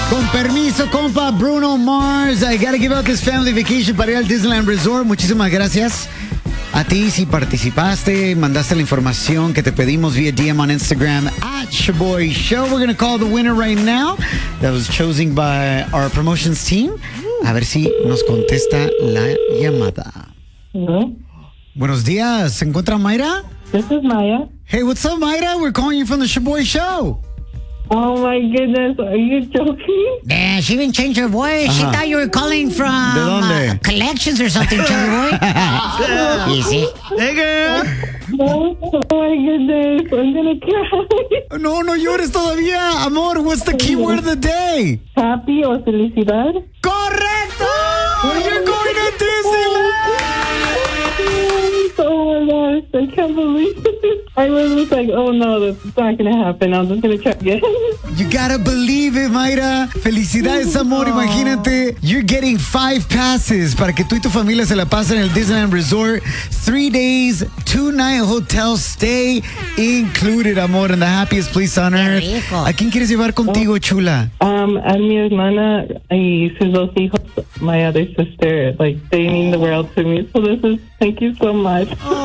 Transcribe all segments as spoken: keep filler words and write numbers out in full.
Con permiso, compa, Bruno Mars. I gotta give out this family vacation para ir al Disneyland Resort. Muchísimas gracias a ti si participaste, mandaste la información que te pedimos vía D M on Instagram at Shaboy Show. We're gonna call the winner right now. That was chosen by our promotions team. A ver si nos contesta la llamada. Hello? Buenos días. ¿Se encuentra Mayra? This is Maya. Hey, what's up, Mayra? We're calling you from the Shaboy Show. Oh my goodness, are you joking? Yeah, she even changed her voice. She Ajá. thought you were calling from ¿De dónde? uh, collections or something, Cherry Boy. Easy. Hey, girl. Oh, oh my goodness, I'm gonna cry. No, no llores todavía. Amor, what's the keyword of the day? Happy o felicidad? ¡Correcto! You're going to Disneyland! Oh my gosh, I can't believe it. I was like, oh no, that's not gonna happen. I'm just gonna try again. You gotta believe it, Mayra. Felicidades, amor. Imagínate, you're getting five passes para que tú y tu familia se la pasen en el Disneyland Resort. Three days, two night hotel stay included, amor, in the happiest place on earth. rico. ¿A quién quieres llevar contigo, chula? Um, a mi hermana y sus dos hijos, my other sister, like, they mean the world to me. So this is, thank you so much.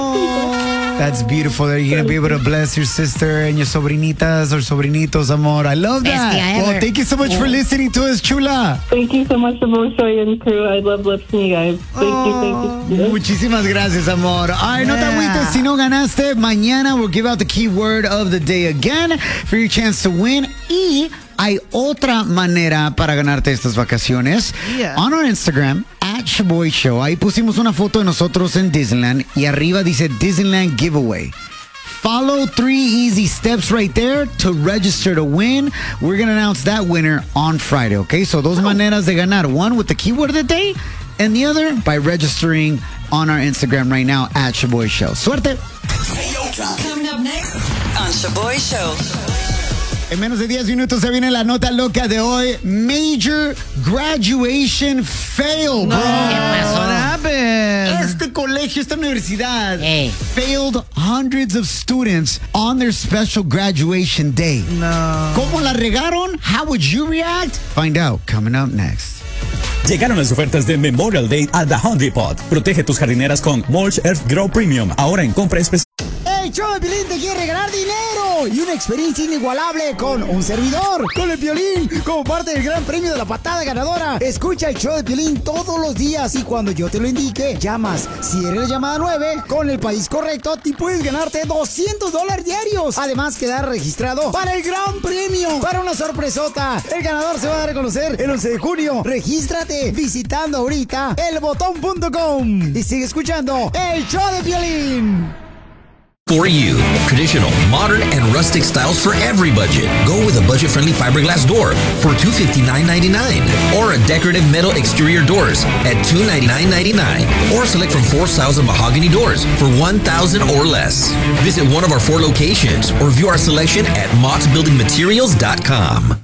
That's beautiful that you're going to be able to bless your sister and your sobrinitas or sobrinitos, amor. I love that. Best guy Well, ever. thank you so much for listening to us, chula. Thank you so much to both Shoy and crew. I love listening, guys. Thank you, thank you. Muchísimas gracias, amor. Ay, no te agüites si no ganaste. Mañana we'll give out the keyword of the day again for your chance to win. Y hay otra manera para ganarte estas vacaciones. Yeah. On our Instagram, at Shaboy Show, ahí pusimos una foto de nosotros en Disneyland y arriba dice Disneyland Giveaway. Follow three easy steps right there to register to win. We're going to announce that winner on Friday, okay? So dos maneras de ganar. One with the keyword of the day and the other by registering on our Instagram right now at Shaboy Show. Suerte. Coming up next on Shaboy Show. En menos de diez minutos se viene la nota loca de hoy. Major graduation fail, bro. ¿Qué pasó? What happened? Este colegio, esta universidad Hey. failed hundreds of students on their special graduation day. No. ¿Cómo la regaron? How would you react? Find out coming up next. Llegaron las ofertas de Memorial Day a The Home Depot. Protege tus jardineras con Mulch Earth Grow Premium. Ahora en compra especial. ¡Hey, show de Piolín te quiere regalar dinero! Y una experiencia inigualable con un servidor, con el Piolín, como parte del gran premio de la patada ganadora. Escucha el show de Piolín todos los días y cuando yo te lo indique, llamas. Si eres la llamada nueve, con el país correcto, te puedes ganarte doscientos dólares diarios. Además, quedar registrado para el gran premio, para una sorpresota. El ganador se va a dar a conocer el once de junio. Regístrate visitando ahorita el botón punto com y sigue escuchando el show de Piolín. For you, traditional, modern, and rustic styles for every budget. Go with a budget-friendly fiberglass door for two hundred fifty-nine ninety-nine, or a decorative metal exterior doors at two hundred ninety-nine ninety-nine, or select from four styles of mahogany doors for one thousand or less. Visit one of our four locations or view our selection at mott building materials dot com.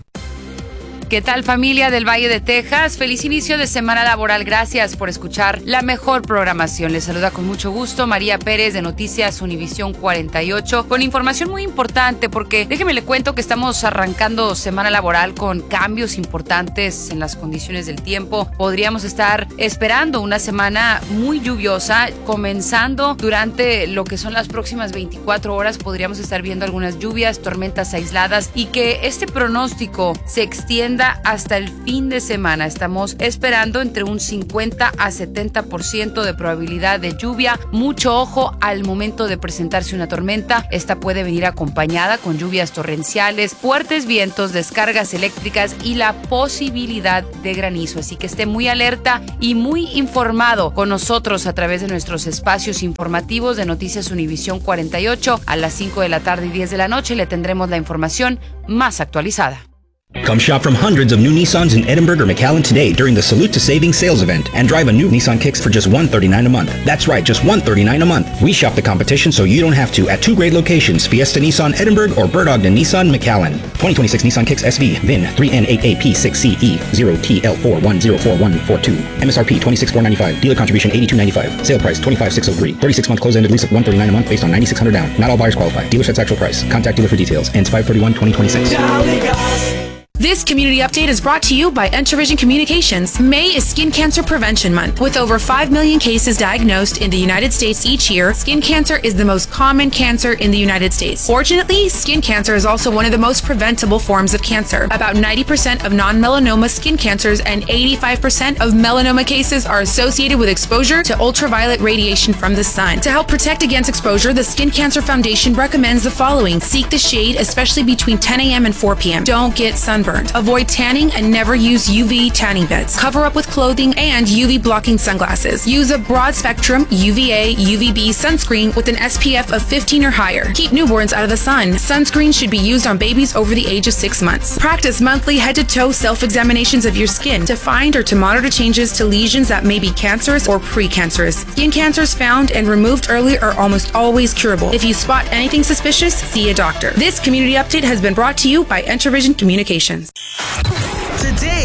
¿Qué tal, familia del Valle de Texas? Feliz inicio de semana laboral. Gracias por escuchar la mejor programación. Les saluda con mucho gusto María Pérez de Noticias Univisión cuarenta y ocho con información muy importante porque déjeme le cuento que estamos arrancando semana laboral con cambios importantes en las condiciones del tiempo. Podríamos estar esperando una semana muy lluviosa, comenzando durante lo que son las próximas veinticuatro horas. Podríamos estar viendo algunas lluvias, tormentas aisladas y que este pronóstico se extienda hasta el fin de semana. Estamos esperando entre un cincuenta a setenta por ciento de probabilidad de lluvia. Mucho ojo al momento de presentarse una tormenta. Esta puede venir acompañada con lluvias torrenciales, fuertes vientos, descargas eléctricas y la posibilidad de granizo. Así que esté muy alerta y muy informado con nosotros a través de nuestros espacios informativos de Noticias Univisión cuarenta y ocho. A las cinco de la tarde y diez de la noche le tendremos la información más actualizada. Come shop from hundreds of new Nissans in Edinburgh or McAllen today during the Salute to Savings sales event and drive a new Nissan Kicks for just one hundred thirty-nine dollars a month. That's right, just one hundred thirty-nine dollars a month. We shop the competition so you don't have to at two great locations, Fiesta Nissan Edinburgh or Bird Ogden Nissan McAllen. twenty twenty-six Nissan Kicks S V, V I N three N eight A P six C E zero T L four one zero four one four two. M S R P twenty-six thousand four hundred ninety-five. Dealer contribution eighty-two ninety-five. Sale price twenty-five thousand six hundred three. thirty-six month close-ended lease of one hundred thirty-nine dollars a month based on ninety-six hundred dollars down. Not all buyers qualify. Dealer sets actual price. Contact dealer for details. Ends five thirty-one twenty twenty-six. This community update is brought to you by Entravision Communications. May is Skin Cancer Prevention Month. With over five million cases diagnosed in the United States each year, skin cancer is the most common cancer in the United States. Fortunately, skin cancer is also one of the most preventable forms of cancer. About ninety percent of non-melanoma skin cancers and eighty-five percent of melanoma cases are associated with exposure to ultraviolet radiation from the sun. To help protect against exposure, the Skin Cancer Foundation recommends the following. Seek the shade, especially between ten a.m. and four p.m. Don't get sunburned. Avoid tanning and never use U V tanning beds. Cover up with clothing and U V blocking sunglasses. Use a broad spectrum U V A, U V B sunscreen with an S P F of fifteen or higher. Keep newborns out of the sun. Sunscreen should be used on babies over the age of six months. Practice monthly head-to-toe self-examinations of your skin to find or to monitor changes to lesions that may be cancerous or precancerous. Skin cancers found and removed early are almost always curable. If you spot anything suspicious, see a doctor. This community update has been brought to you by Entravision Communications. Today